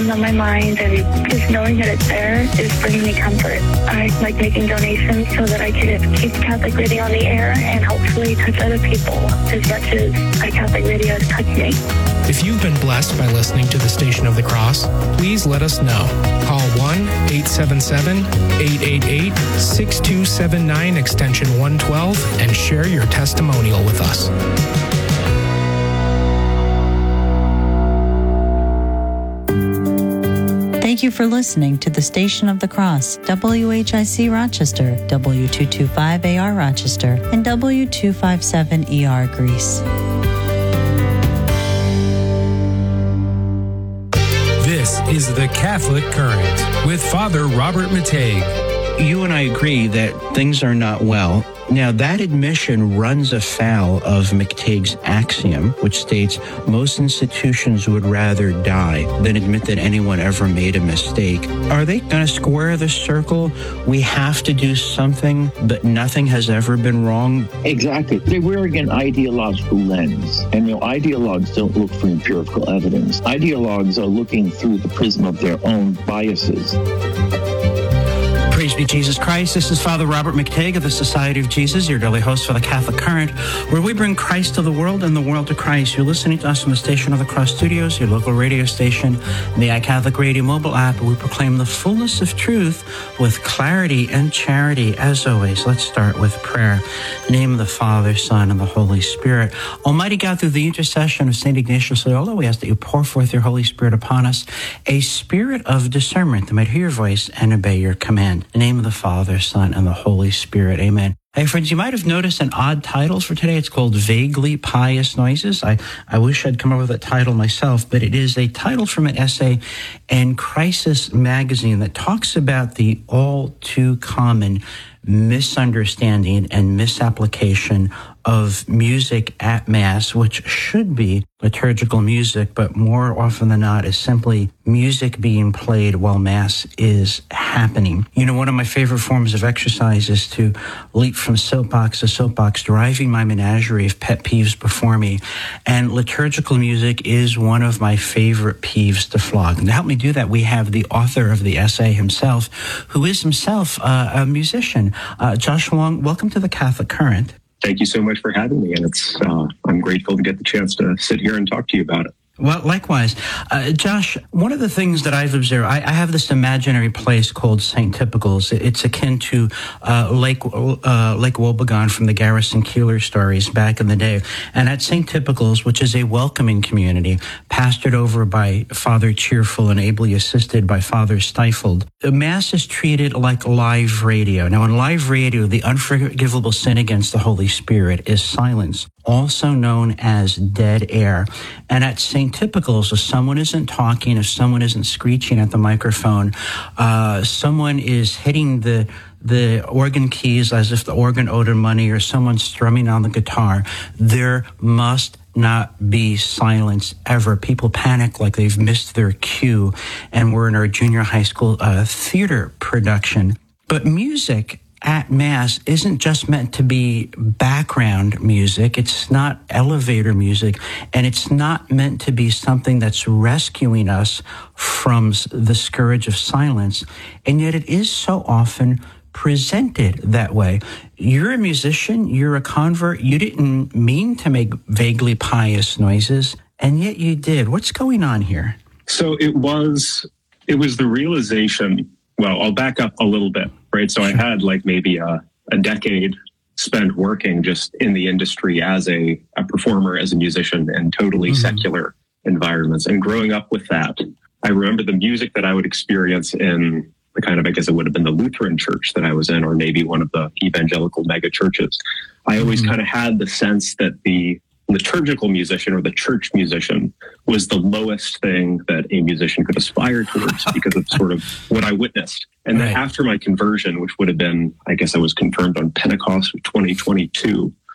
on my mind, and just knowing that it's there is bringing me comfort. I like making donations so that I can keep Catholic Radio on the air and hopefully touch other people as much as Catholic Radio has touched me. If you've been blessed by listening to the Station of the Cross, please let us know. Call 1-877-888-6279 extension 112 and share your testimonial with us. Thank you for listening to the Station of the Cross, WHIC Rochester, W225AR Rochester, and W257ER Greece. This is the Catholic Current with Father Robert Matei. You and I agree that things are not well. Now, that admission runs afoul of McTague's axiom, which states most institutions would rather die than admit that anyone ever made a mistake. Are they going to square the circle? We have to do something, but nothing has ever been wrong? Exactly. They're wearing an ideological lens. And, ideologues don't look for empirical evidence. Ideologues are looking through the prism of their own biases. Praise be Jesus Christ. This is Father Robert McTague of the Society of Jesus, your daily host for the Catholic Current, where we bring Christ to the world and the world to Christ. You're listening to us on the Station of the Cross Studios, your local radio station, the iCatholic Radio mobile app, where we proclaim the fullness of truth with clarity and charity. As always, let's start with prayer. In the name of the Father, Son, and the Holy Spirit. Almighty God, through the intercession of St. Ignatius Loyola, we ask that you pour forth your Holy Spirit upon us, a spirit of discernment that might hear your voice and obey your command. In the name of the Father, Son, and the Holy Spirit. Amen. Hey, friends, you might have noticed an odd title for today. It's called Vaguely Pious Noises. I wish I'd come up with that title myself, but it is a title from an essay in Crisis magazine that talks about the all too common misunderstanding and misapplication of music at Mass, which should be liturgical music, but more often than not is simply music being played while Mass is happening. One of my favorite forms of exercise is to leap from soapbox to soapbox, driving my menagerie of pet peeves before me. And liturgical music is one of my favorite peeves to flog. And to help me do that, we have the author of the essay himself, who is himself a musician. Josh Wong, welcome to the Catholic Current. Thank you so much for having me, and I'm grateful to get the chance to sit here and talk to you about it. Well, likewise. Josh, one of the things that I've observed, I have this imaginary place called St. Typicals. It's akin to Lake Wobegon from the Garrison Keillor stories back in the day. And at St. Typicals, which is a welcoming community, pastored over by Father Cheerful and ably assisted by Father Stifled, the Mass is treated like live radio. Now, in live radio, the unforgivable sin against the Holy Spirit is silence, also known as dead air. And at St. Typicals, if someone isn't talking, if someone isn't screeching at the microphone, someone is hitting the organ keys as if the organ owed him money, or someone strumming on the guitar, there must not be silence ever. People panic like they've missed their cue, and we're in our junior high school theater production. But music at Mass isn't just meant to be background music. It's not elevator music, and it's not meant to be something that's rescuing us from the scourge of silence. And yet it is so often presented that way. You're a musician, you're a convert, you didn't mean to make vaguely pious noises, and yet you did. What's going on here? So it was the realization, well, I'll back up a little bit. Right. So I had maybe a decade spent working just in the industry as a performer, as a musician, in totally secular environments. And growing up with that, I remember the music that I would experience in the kind of, I guess it would have been the Lutheran church that I was in, or maybe one of the evangelical mega churches. I always kind of had the sense that the liturgical musician or the church musician was the lowest thing that a musician could aspire towards because of sort of what I witnessed. And then after my conversion, which would have been, I guess I was confirmed on Pentecost of 2022,